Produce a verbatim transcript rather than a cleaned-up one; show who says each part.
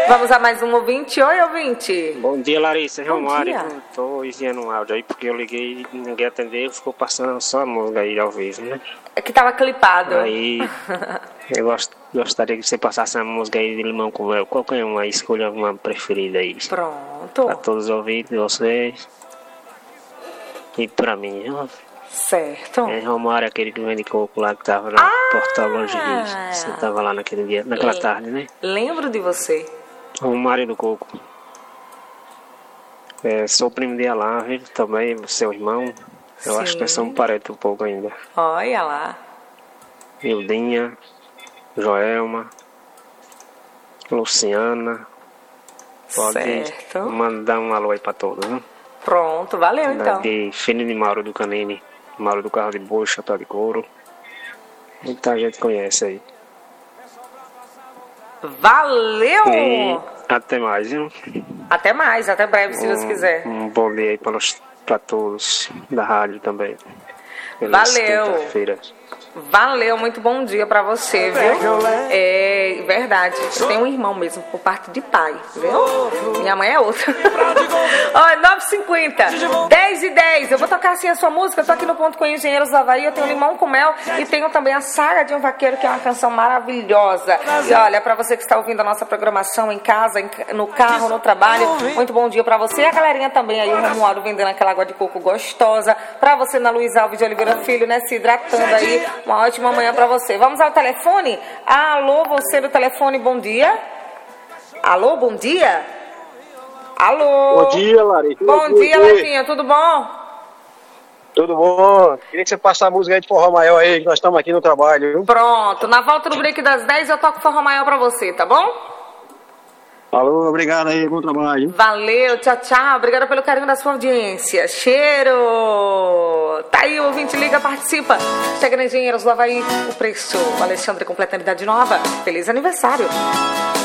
Speaker 1: Vamos a mais um ouvinte. Oi, ouvinte.
Speaker 2: Bom dia, Larissa. É Romário.
Speaker 1: dia.
Speaker 2: Tô enviando um áudio aí porque eu liguei e ninguém atendeu. Ficou passando só a música aí ao vivo, né?
Speaker 1: É que tava clipado.
Speaker 2: Aí eu gost, gostaria que você passasse a música aí de Limão com Mel. Qualquer uma aí, escolha uma preferida aí.
Speaker 1: Pronto.
Speaker 2: Pra todos os ouvintes de vocês. E pra mim, viu?
Speaker 1: Certo.
Speaker 2: É Romário, aquele que vende coco lá que tava na
Speaker 1: Ah!
Speaker 2: Portal Lingerie. Você tava lá naquele dia, naquela
Speaker 1: Le-
Speaker 2: tarde, né?
Speaker 1: Lembro de você.
Speaker 2: Romário do Coco. É, sou primo de Alain, viu? Também, seu irmão. Eu
Speaker 1: Sim.
Speaker 2: acho que são parentes um pouco ainda.
Speaker 1: Olha lá.
Speaker 2: Hildinha, Joelma, Luciana. Pode
Speaker 1: Certo.
Speaker 2: mandar um alô aí pra todos, né?
Speaker 1: Pronto, valeu então.
Speaker 2: De Fini de Mauro do Canini, Mauro do Carro de Boi, Chapéu de Couro. Muita gente conhece aí.
Speaker 1: Valeu!
Speaker 2: E até mais, viu?
Speaker 1: Até mais, até breve, se Deus
Speaker 2: Um,
Speaker 1: quiser.
Speaker 2: um bom dia aí para, os, para todos da rádio também. Feliz
Speaker 1: Valeu.
Speaker 2: quinta-feira.
Speaker 1: Valeu, muito bom dia pra você, viu? É verdade, eu tenho um irmão mesmo, por parte de pai, viu? Minha mãe é outra. Ó, nove e cinquenta, dez e dez. Eu vou tocar assim a sua música. Eu tô aqui no Ponto com Engenheiros do Havaí. Eu tenho Limão com Mel e tenho também a Saga de um Vaqueiro, que é uma canção maravilhosa. E olha, pra você que está ouvindo a nossa programação em casa, em- no carro, no trabalho, muito bom dia pra você. E a galerinha também aí, o Romualdo vendendo aquela água de coco gostosa. Pra você, na Luiz Alves de Oliveira Filho, né, se hidratando aí. Uma ótima manhã pra você. Vamos ao telefone? Alô, você do telefone, bom dia. Alô, bom dia. Alô.
Speaker 3: Bom dia, Larissa.
Speaker 1: Bom dia, Levinha, tudo bom?
Speaker 3: Tudo bom? Queria que você passasse a música aí de forró maior aí, que nós estamos aqui no trabalho, viu?
Speaker 1: Pronto, na volta do break das dez eu toco forró maior pra você, tá bom?
Speaker 3: Alô, obrigado aí, bom trabalho.
Speaker 1: Valeu, tchau, tchau. Obrigada pelo carinho da sua audiência. Cheiro! Tá aí, o ouvinte liga, participa. Chega na Engenheiros do Havaí, o preço. O Alexandre completando idade nova. Feliz aniversário.